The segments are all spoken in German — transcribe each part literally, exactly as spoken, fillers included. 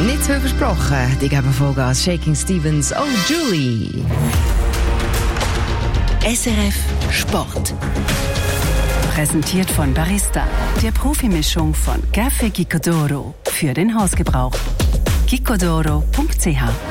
Nicht zu viel versprochen. Die geben Vollgas. Shaking Stevens, oh Julie. S R F Sport. Präsentiert von Barista, der Profimischung von Café Gicodoro für den Hausgebrauch. gicodoro punkt c h.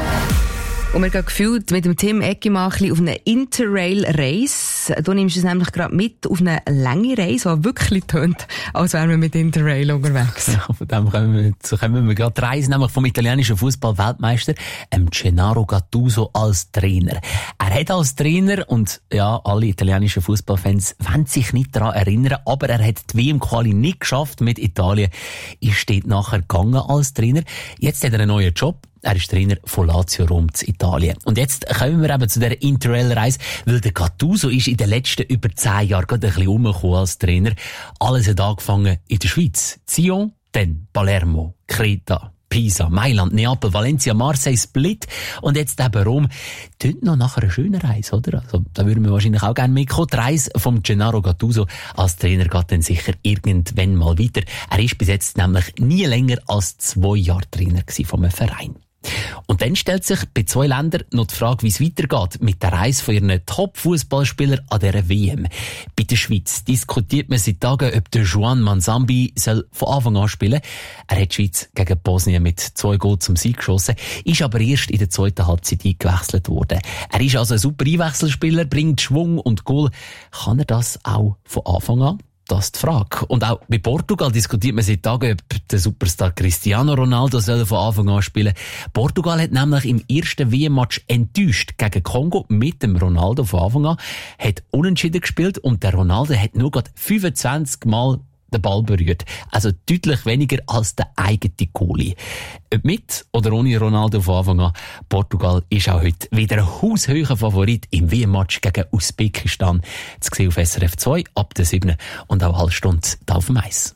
Und wir gehen gefühlt mit dem Tim Eckimann auf eine Interrail-Race. Du nimmst es nämlich gerade mit auf eine lange Reise, die wirklich tönt, als wären wir mit Interrail unterwegs. Ja, von dem kommen wir, so kommen wir gerade reisen, nämlich vom italienischen Fußball-Weltmeister, Gennaro Gattuso als Trainer. Er hat als Trainer, und ja, alle italienischen Fußballfans wollen sich nicht daran erinnern, aber er hat die W M-Quali nicht geschafft mit Italien. Ist dort nachher gegangen als Trainer. Jetzt hat er einen neuen Job. Er ist Trainer von Lazio Rom zu Italien. Und jetzt kommen wir eben zu dieser Interrail-Reise, weil der Gattuso ist in den letzten über zehn Jahren gerade ein bisschen rumgekommen als Trainer. Alles hat angefangen in der Schweiz. Sion, dann Palermo, Kreta, Pisa, Mailand, Neapel, Valencia, Marseille, Split und jetzt eben Rom. Tönt noch nach einer schönen Reise, oder? Also, da würden wir wahrscheinlich auch gerne mitkommen. Die Reise vom Gennaro Gattuso als Trainer geht dann sicher irgendwann mal weiter. Er ist bis jetzt nämlich nie länger als zwei Jahre Trainer gewesen von einem Verein. Und dann stellt sich bei zwei Ländern noch die Frage, wie es weitergeht mit der Reise von ihren Top-Fußballspielern an dieser W M. Bei der Schweiz diskutiert man seit Tagen, ob der Juan Manzambi soll von Anfang an spielen. Er hat die Schweiz gegen Bosnien mit zwei Goals zum Sieg geschossen, ist aber erst in der zweiten Halbzeit eingewechselt worden. Er ist also ein super Einwechselspieler, bringt Schwung und Goal. Kann er das auch von Anfang an? Das ist die Frage. Und auch bei Portugal diskutiert man seit Tagen, ob der Superstar Cristiano Ronaldo soll von Anfang an spielen. Portugal hat nämlich im ersten W M-Match enttäuscht gegen Kongo mit dem Ronaldo von Anfang an, hat unentschieden gespielt und der Ronaldo hat nur gerade fünfundzwanzig Mal den Ball berührt. Also deutlich weniger als der eigene Goalie. Ob mit oder ohne Ronaldo von Anfang an, Portugal ist auch heute wieder ein haushöher Favorit im W M-Match gegen Usbekistan. Zu sehen auf S R F zwei ab der sieben und auch halbe Stunde da auf dem Eis.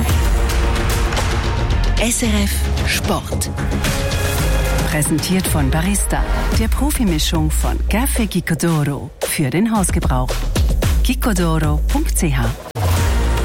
S R F Sport. Präsentiert von Barista, der Profimischung von Café Gicodoro für den Hausgebrauch. gicodoro punkt c h.